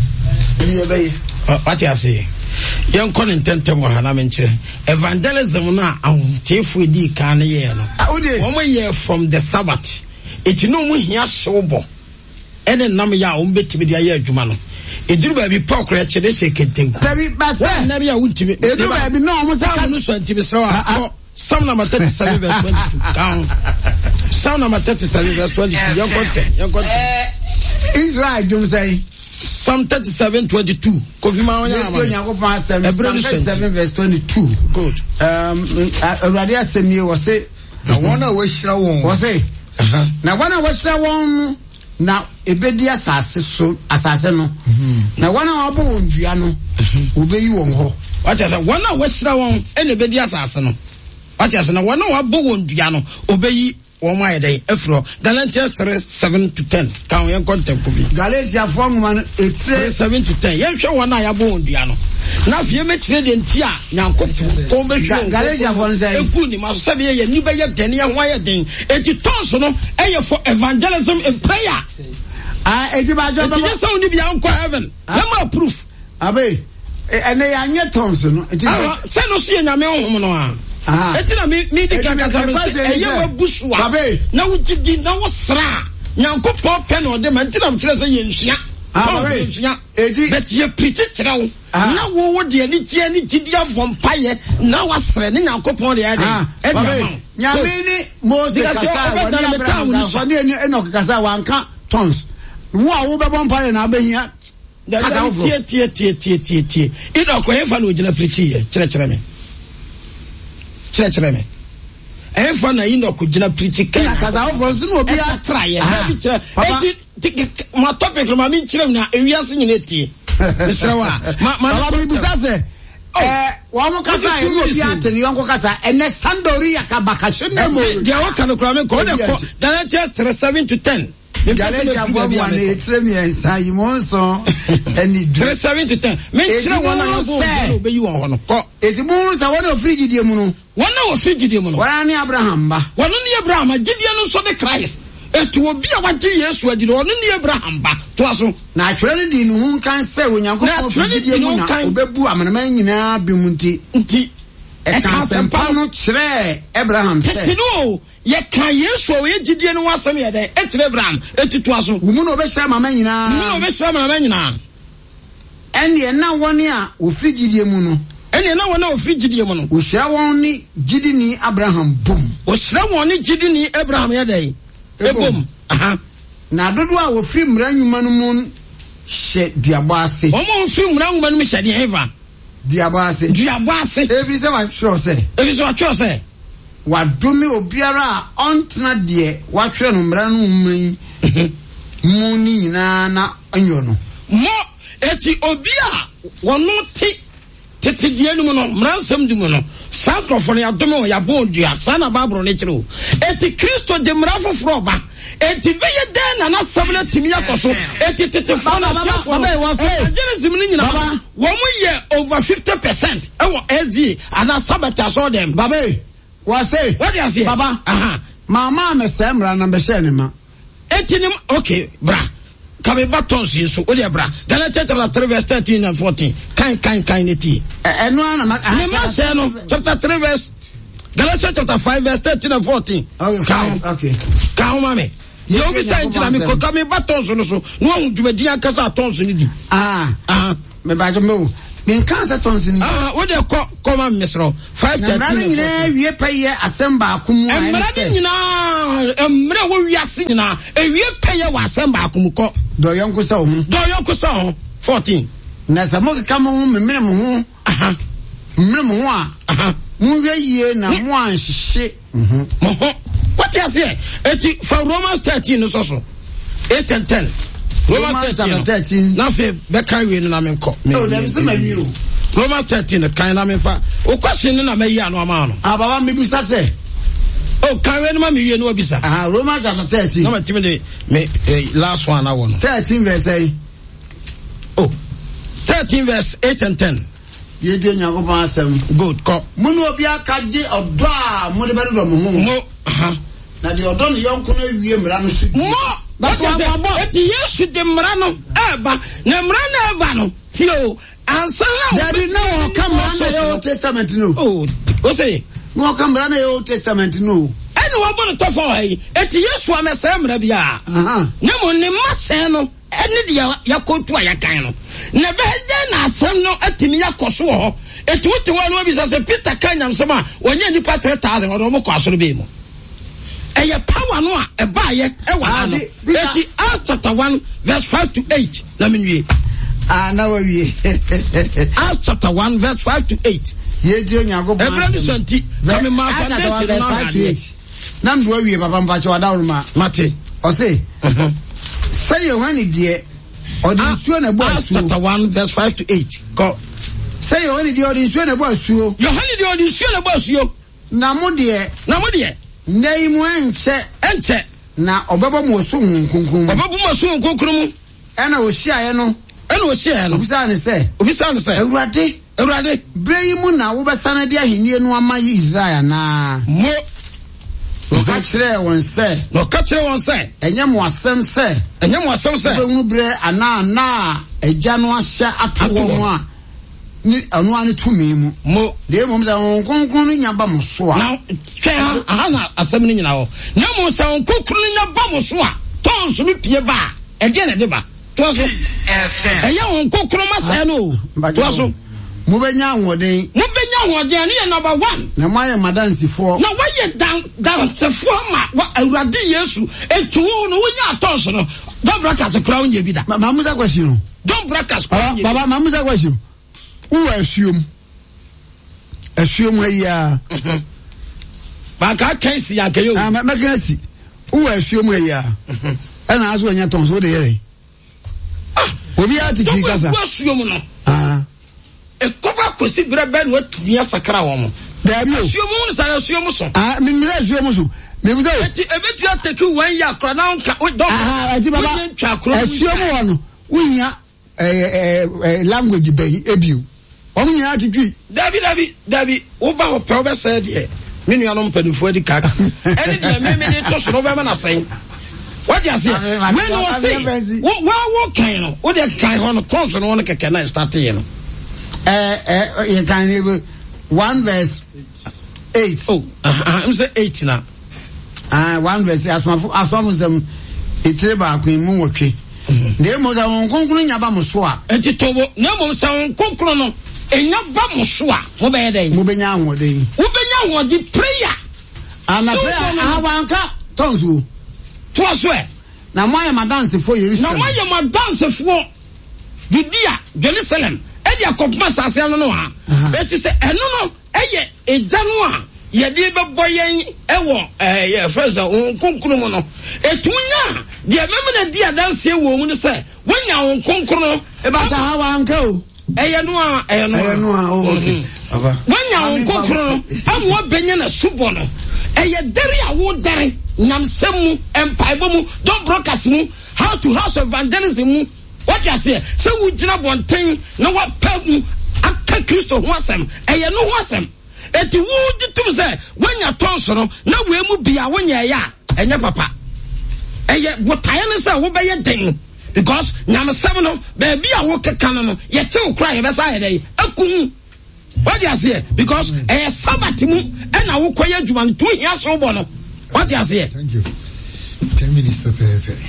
What you say? Young Colin Tentem wa na menche. Evangelism na ahuntefu di kan ye no. One year from the Sabbath. It no mu hia sobo. Ene nam ya o mbetimi dia ye adwuma no. Eduru ba bi pokra chede shekentenku. Baby basta. Na bia wuntimi. Eduru ba bi no mo saka no so antimi sawa. Psalm number 37 verse 22. Psalm number 37 verse 22. Your content. Israel, you say. Psalm 37 22. Kofi Psalm 37 verse 22. Good. Radia Semie was say. I wanna wish la won. Was say. Na wana wish la won. Na ebedi asase so asase no. Na wana wabo wondua no. Obeyi won ho. What you say? Wana wish la won. Ene ebedi asase no. What you say? Na wana wabo wondua no. Obeyi won day efro. Galatians 3:7 to 10. Kan yen content ko bi. Galatians 4:7 to 10. Yen hwe wana ya bo wondua no. Na fie me kire de ntia nyankopon ko be hwe. Galatians 4:7. Eku ni ma so be ye ni be ye den ye ho ye den. Enti tonso no eye for evangelism and prayer. Eti ba jo baba. Eti so ni bia nko heaven. Let me proof. Abe. Ene ya nye tonso no. Eti se no so ye nyame honhom no a. Eti na me di kan kasa me eye wa busua. Na wugidi na wo sra. Nyankopon pe no de man ti na mkire se ye nsua. Eti bet ye preach kire wo. Na wo de ani tie ni gidi abompaye na wasre ne Nyankopon de ade. Nyame ni Moses kasa wani Abraham kasa ni Enoch kasa wanka tons. Wo a wo be bompaye na abehia. Tie. Enoch ko hefa no gina preach ye. Kire me. Church me. Efa na Enoch gina preach ka. Kasa wo for no obi a try ye. Ma topic ma min kire na ewiase nyine tie. Misrawa. Ma bi busase. Wa mo kasa e obi atene yonko kasa ene sandori yakabaka shene mo. Dia wo kan kura me ko de ko. Galatians 3:7 to 10. Galatians 3:7 to 10. Me kire wona ya bo be yi won ho no. Ko eti mu sa wona ofrigidie mu no. Wona ofrigidie mu no. Wona ni Abraham ba. Wona ni Abraham gidie no so de Christ. Etu obi a wagye Yesu agide wona ni Abraham ba. To aso. Na atwere ne di no hu kan se Onyankopon ofrigidie mu na obebu amanama nyina bi mu nti. E kan sempa no kire Abraham se. Tino ye kan Yesu o ye gidie no wasem ye den etre Abraham etutu aso. Wumu no obehira mama nyina. Wumu no obehira mama nyina. Ene na woni a ofrigidie mu no. Ene na wona ofrigidie mu no. Ohira won ni gidi ni Abraham bom. Ohira won ni gidi ni Abraham ye den. Ebom. Na dodo a ofri mra nwuma no mu hye duabo ase. Omo ofri mra nwuma no mu hye de heva. Duabo ase. Every say wa sure say. Wadome obiara a ontena de watwere no mra no mman mu ni nyina na anyo no. Mo eti obi a wono tete die no no mransam di mu no sakrofo no yadome ya bodua sana babro ne kire o eti Kristo de mrafoforo ba eti beye den na sabna timi yakoso eti tete fa na baba was Genesis ni nyina baba wo mo ye over 50% e wo SD ana sabata so dem baba was say what you say baba mama me semra na be share ne ma eti ni okay bra kame batons yeso o de bra Galatians chapter 3 verse 13 and 14 kan neti eno ana ma say no chapter 3 verse Galatians chapter 5 verse 13 and 14 okay ka mame ye obi say ntina me ko kame batons no so no hu dwumadi akasa tons ni di me ba jo me men kansa tons ni wo de koma mesro 5:13 na nyina wie paye asem ba akum ai se nyina emre wo wiase nyina ewie paye wa asem ba akum ko do yonko sa ho 14 na sa mo ka mo memre mo ho memre mo ho a mo wie na mo anhye what you say eti from Romans 13 no so 8 and 10 Romans 13 na fe be kan we no na me nko dem se ma wi o Romans 13 kan na me fa o question no na me yi ano ama no baba me bisa se kan we no ma me wi no bisa Romans 13 no ma timi de me last one na one 13 verse 8 13 verse 8 and 10 ye de nyankopon asem good ko mo no obi akaje odo a mo de be do mo na de odo no yonko na wie mra no su that's why eti yesu de mra no eba na mra na eba no tio ansa na there is no come na Old Testament no o say no come na Old Testament no eni wo bo no to for hai eti yesu amese mra bia na mo ne mase no eni de yakotu ayakan no na be de na asem no atimi yakoso ho eti wote wa no bi se Peter kanyam sema wonye nipa 3000 wo mo kwaso be mu eye power no a eba ye e wa no eti Acts chapter 1 verse 5 to 8 na menwie na wa wie Acts chapter 1 verse 5 to 8 ye di onyago ba every santi kame ma verse 5 to 8 na ndo wa wie papa mpa che wada uruma mate o say say Yohane die odi nsuo na bo asu Acts chapter 1 verse 5 to 8 go say Yohane die odi nsuo na bo asu Yohane die odi nsuo na bo asu na mo die nei mu enche na obebo mu osu nkunkun mu ena o hia no obisa ne se Ewurade brei mu na wo besana de ahenie no ama Israel na mo o ka kire won se enye mo asem se be hu bre ana eja no ahya atowo mu a ni anu ani tumi mu mo de mo mza nkonkron no nya ba mo so a na twa aha na asem ni nyina ho na mo sa nkonkron nya ba mo so a tons mi pie ba e de na de ba to so eya nkonkron ma sa no to so mo benya ahoden ani number 1 na mo aye madansifo na waye dansefo ma wa Awurade Yesu etuwo no wonya tons no don brakas kra wonya bi da ma musa kwashi no don brakas baba ma musa kwashi uwa asuom ayia ba ka kansi ya kayo ma kansi uwa asuom ayia ana aso anya ton so de yere obi atiki kasa asuom no ekoba kosi brebe no atunya sakra wo mo asuom no sa asuom so mi asuom so me buza ebetu ateki 1 year kra na nka don ati baba asuom wo no wunya language be ebiu omu nya atitwi David wo ba ho pe wo be say de me nua no mpanifo adi kaka eni de me de to so no be na say what you say when you say wo kan no wo de kan ho no tons no no keke na start ye no you can 1 verse 8 I'm say 8 na 1 verse asmafu zam itreba akun mu wotwe ne mo za won konkuru nya ba mo so a enti tobo ne mo sa won konkuru no enya ba mo so a mo be dey mo benya ahoden prayer ana prayer awanka tonsu to so e na mo ya madanse fo Judea Jerusalem e dia kopma sase no no ha eti se eno no eye eja no a ye de be boyen e wo ye fresa konkuru mo no etunya de meme na dia danse wo mu ne se wonya won konkuru e ba ta awanka o eye no a okay ava wonya won konkuru amwo benya na subo no eye dere a wo dere nyamsemu empaibo mu don broadcast mu how to house evangelism mu what you say so we jina bonten na wa pamu aka Kristo ho asem eye no ho asem eti wo ditum se wonya tonso no na we mu bia wonya ya enye papa eye wotaye ne se wo beye den because nyamesɛm no baabi a wokeka no yɛkyew kora yɛbɛsa yɛ dɛ aku what you say because Sabbath mu ɛna wokɔyɛ adwuma no to hia so bɔ no what you say. Thank you. 10 minutes per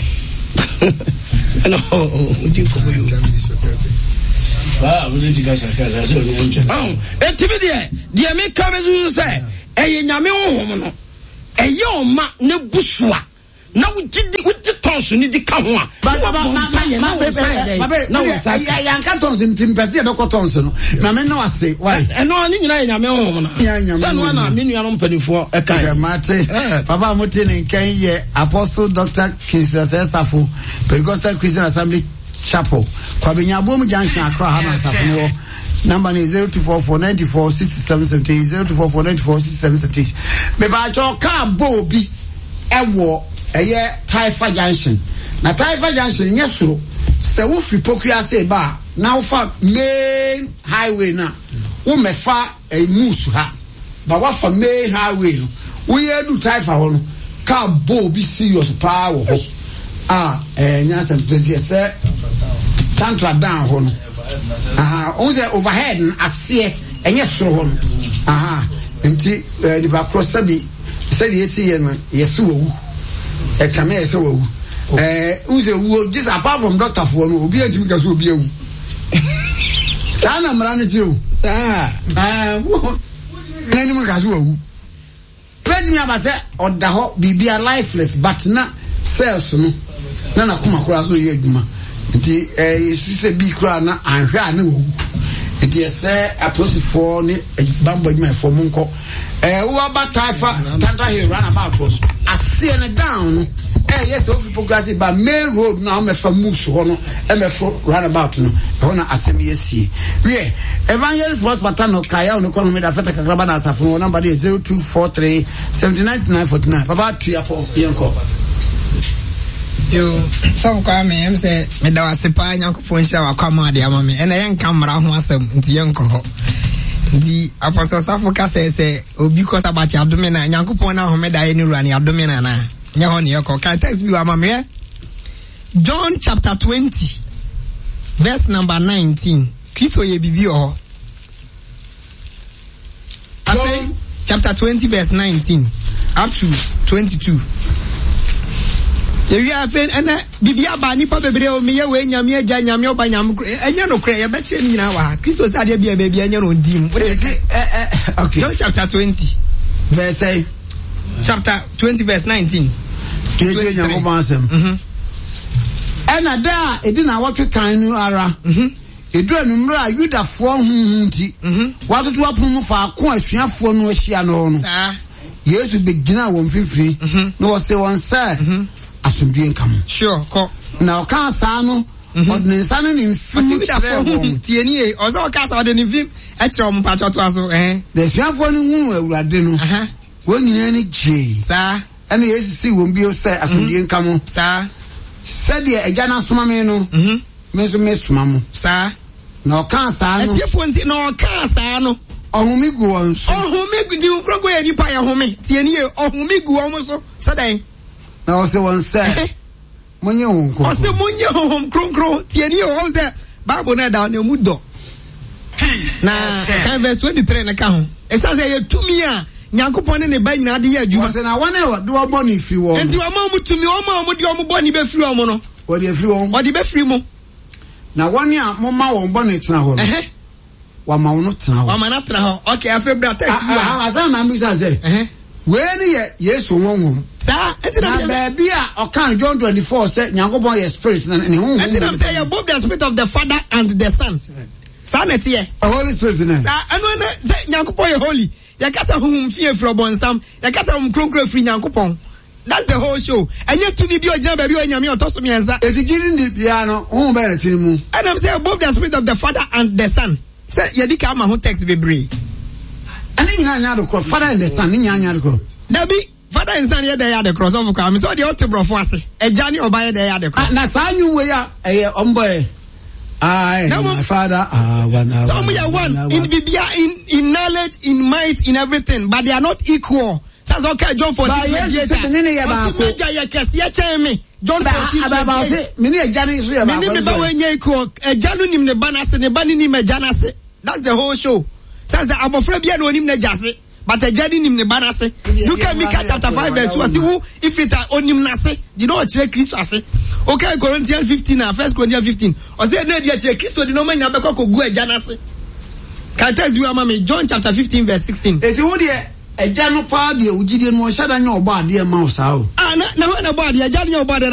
no you come you 10 minutes per we need to go sakasa so ni nche etibi de me ka bezu say eye nyame honhom no eye oma ne busua na wuti tons ni di ka ho a na ya nka tons ntimpese e be ko tons no na me no ase why eno ani nyina nyame honhom na say no na me nuanom panifo e kan mate papa mote ne kan ye Apostle Dr. Kinsley Safo Pentecostal Christian Assembly Chapel Kwabenya Bomu Junction Accra Hama Safo number is 0244946770 0244946770 me ba cho ka bo bi ewo eye Taifa Junction na Taifa Junction nyesoro se wo fi Pokua se ba na wo fa main highway na wo mefa musu ha ba wa fa main highway no wo ye du Taifa ho no ka bo bi serious pa wo ho nya some plenty say tantra down ho no on say overhead ase enye soro ho no nti di ba cross sabi say yesi ye no yesu wo kame yesi wo uze wo just apart from doctor for no obi antimi ka so obi awu sana mra ne ti o nani mo ka so awu pedi mi abase oda ho bibia lifeless but na cells no na kuma kura so ye adwuma nti yesu se bi kura na anhwa na wo nti ese apostle ni bambo adwuma for monko wo ba Taifa Tanta Hill run about for ase na down yes so people go say ba main road na me fa move so no me for run about no ho na asem yesie we evangelist was patano kaya no kono me da feta kakraba na asafo number 0243 7949 papa tuya po yenko yo so kwa me em say me da wasepa nyankopon hia wakama de ama me ena yen kamera ho asem nti yenko ho nti apostle Safo ka say obi ko sabati adome na nyankopon na ho me da ye ni ruane adome na na nya ho ne yeko kan text bi ama me John chapter 20 verse number 19 Kristo ye bibi o John chapter 20 verse 19 up to 22 you have been and bibia ba nipa bebre o me ye we nyame agya nyame oba nyam enya no kre ye be che nyina wa Kristo sa de bia bia enya no ndim okay John chapter 20 verse chapter 20 verse 19 keje nyam oba asem ena da edi na wotwe kan nu ara edu anumra Yudafo hunti watoto apum fa ko asuafo no ahia no no Yesu begina won fifiri no wo se won say asumdie nkam sure ko na oka sa no odne sa no ni mfimu tie ni e ozo oka sa odne mfim e kire om pa choto aso de suafo no hu awurade no won nyina ni je sa ene Yesu si won bi o say asumdie nkam sa sede agya na soma me no me so me soma mo sa na oka sa no etiefo nti na oka sa no ohumi gu won so ohumi gu di ukrogo ya nipa ya home tie ni e ohumi gu won so sadan na o se won say monye won ko o se monye hom kronkron tie ni o se Bible na da na mu do na kan verse 23 na ka ho esa se ye tumi a Nyankopon ne ba nyina de ye adwuma se na wona do oboni fi wo enti o ma mu tumi o ma mu de o mu boni be firi o mu no o de firi wo o de be firi mu na woni a mo ma won boni tena ho no wa ma won tena ho wa ma na tena ho okay afi bra text asa na mi sa say we ni ye Yesu wonwom sa enti na baby a o kan John 24 say Nyankopon ye spirit na ne ho enti na say above the spirit of the Father and the Son sa na tie the Holy Spirit na sa anu na Nyankopon ye holy yakasa hum fie fro bonsam yakasa hum kronkro fri Nyankopon. That's the whole show. Enye tu bi ogina ba bi onyame otoso mienza etigiri ndi bia no hu ba retini mu and I'm saying above the spirit of the Father and the Son say yedika ma ho text bebre ani nyanya do cross Father and the Son nyanya do cross dabi Father and Son ye dey at the cross of kwa me so dey otebrofo ase eja ni oba ye dey at the cross na sanyu we ya omboy I am my Father some are one in bibia in knowledge in might in everything but they are not equal Says okay, John 14. Yes, John 14. That's the whole show. Says the Abofrebia no him nejase, but a journey him nebanase. You can make chapter 5 verse 2. See who if it are on him nase, you know what Christ say. Okay, Corinthians 15 and 1 Corinthians 15. Or say no dia Christ do no man abeko ko gu ejanase. Can tell you mama John chapter 15 verse 16. Eti wo de eja no fa de ugide no hya da nya oba ade ma wo sao. Na na oba ade eja nya oba